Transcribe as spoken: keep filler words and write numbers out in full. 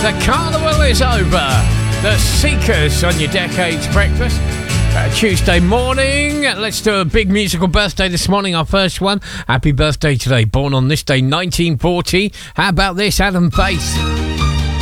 The carnival is over. The Seekers on your Decades Breakfast. Uh, Tuesday morning. Let's do a big musical birthday this morning. Our first one. Happy birthday today. Born on this day, nineteen forty. How about this, Adam Pace?